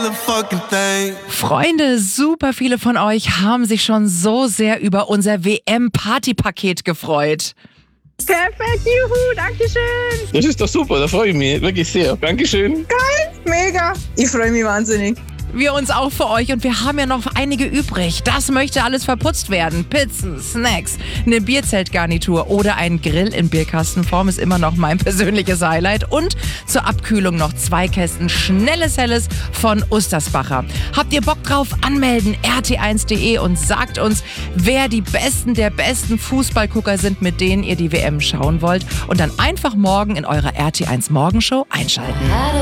motherfucking thing. Freunde, super viele von euch haben sich schon so sehr über unser WM-Partypaket gefreut. Perfekt, juhu, dankeschön. Das ist doch super, da freue ich mich wirklich sehr. Dankeschön. Geil, mega. Ich freue mich wahnsinnig. Wir uns auch für euch und wir haben ja noch einige übrig. Das möchte alles verputzt werden. Pizzen, Snacks, eine Bierzeltgarnitur oder ein Grill in Bierkastenform ist immer noch mein persönliches Highlight. Und zur Abkühlung noch 2 Kästen schnelles Helles von Ustersbacher. Habt ihr Bock drauf? Anmelden, rt1.de und sagt uns, wer die Besten der besten Fußballgucker sind, mit denen ihr die WM schauen wollt. Und dann einfach morgen in eurer RT1 Morgenshow einschalten.